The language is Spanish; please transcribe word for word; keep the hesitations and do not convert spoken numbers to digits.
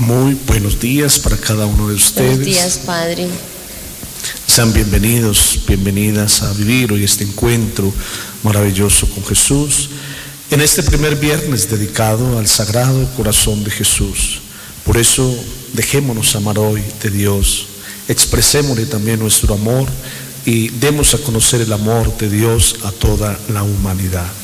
Muy buenos días para cada uno de ustedes. Buenos días, Padre. Sean bienvenidos, bienvenidas a vivir hoy este encuentro maravilloso con Jesús, en este primer viernes dedicado al Sagrado Corazón de Jesús. Por eso, dejémonos amar hoy de Dios, expresémosle también nuestro amor y demos a conocer el amor de Dios a toda la humanidad.